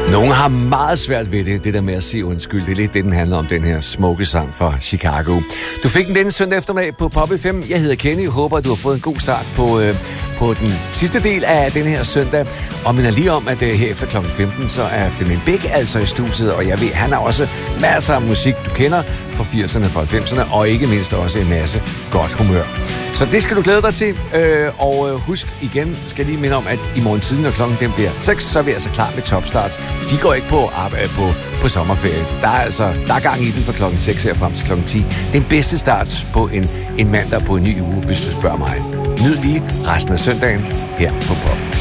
Nogle har meget svært ved det der med at sige undskyld. Det er lidt det, den handler om, den her smukke sang fra Chicago. Du fik den denne søndag eftermiddag på Pop FM. Jeg hedder Kenny. Jeg håber, at du har fået en god start på den sidste del af den her søndag. Og minder lige om, at her efter kl. 15, så er Flemming Bæk altså i studiet. Og jeg ved, han har også masser af musik, du kender fra 80'erne, fra 90'erne. Og ikke mindst også en masse godt humør. Så det skal du glæde dig til. Og husk igen, skal jeg lige minde om, at i morgen tiden, når klokken den bliver 6, så er vi altså klar med Topstart. De går ikke på sommerferie. Der er gang i den fra klokken 6 her frem til klokken 10. Den bedste start på en mandag på en ny uge, hvis du spørger mig. Nyd lige resten af søndagen her på Pop.